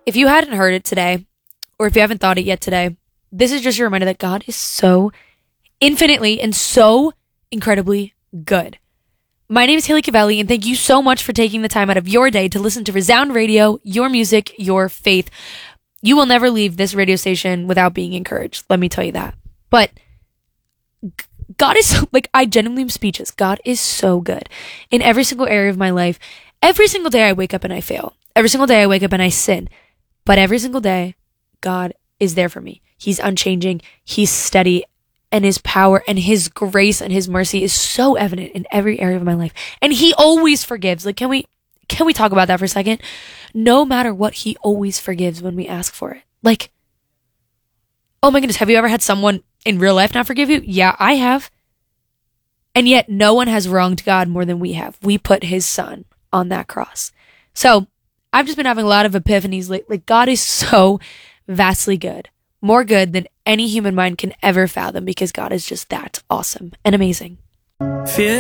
if you hadn't heard it today, or if you haven't thought it yet today, this is just a reminder that God is so infinitely and so incredibly good. My name is Haley Cavelli, and thank you so much for taking the time out of your day to listen to Resound Radio, your music, your faith. You will never leave this radio station without being encouraged. Let me tell you that. But God is, I genuinely am speechless. God is so good in every single area of my life. Every single day I wake up and I fail. Every single day I wake up and I sin. But every single day, God is there for me. He's unchanging. He's steady. And his power and his grace and his mercy is so evident in every area of my life. And he always forgives. Can we talk about that for a second? No matter what, he always forgives when we ask for it. Oh my goodness, have you ever had someone in real life not forgive you? Yeah, I have. And yet no one has wronged God more than we have. We put his son on that cross. So I've just been having a lot of epiphanies lately. God is so vastly good. More good than any human mind can ever fathom, because God is just that awesome and amazing.